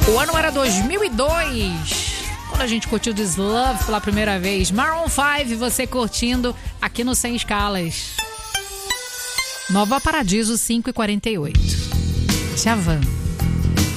O ano era 2002, quando a gente curtiu This Love pela primeira vez. Maroon 5, você curtindo aqui no Sem Escalas. Nova Paradiso 5h48. Djavan.